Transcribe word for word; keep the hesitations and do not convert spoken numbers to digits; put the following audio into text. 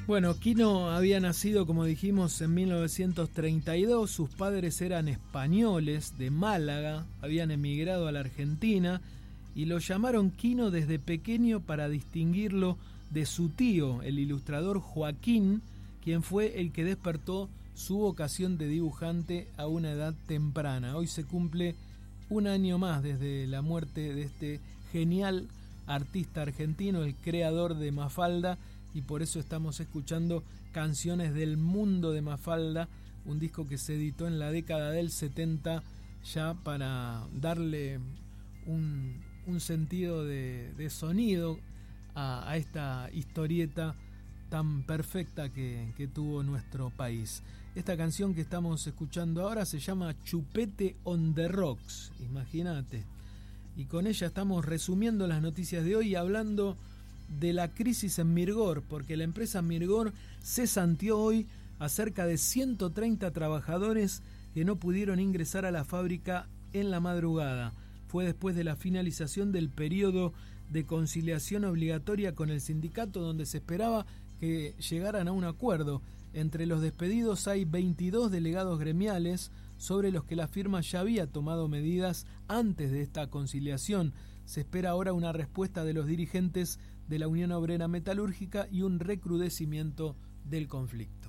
Bueno, Quino había nacido, como dijimos, en mil novecientos treinta y dos. Sus padres eran españoles de Málaga, habían emigrado a la Argentina y lo llamaron Quino desde pequeño para distinguirlo de su tío, el ilustrador Joaquín, quien fue el que despertó su vocación de dibujante a una edad temprana. Hoy se cumple un año más desde la muerte de este genial artista argentino, el creador de Mafalda, y por eso estamos escuchando Canciones del Mundo de Mafalda, un disco que se editó en la década del setenta ya para darle un, un sentido de, de sonido a, a esta historieta tan perfecta que, que tuvo nuestro país. Esta canción que estamos escuchando ahora se llama Chupete on the Rocks, imagínate. Y con ella estamos resumiendo las noticias de hoy, hablando de la crisis en Mirgor, porque la empresa Mirgor cesanteó hoy a cerca de ciento treinta trabajadores que no pudieron ingresar a la fábrica en la madrugada. Fue después de la finalización del periodo de conciliación obligatoria con el sindicato, donde se esperaba que llegaran a un acuerdo. Entre los despedidos hay veintidós delegados gremiales, sobre los que la firma ya había tomado medidas antes de esta conciliación. Se espera ahora una respuesta de los dirigentes de la Unión Obrera Metalúrgica y un recrudecimiento del conflicto.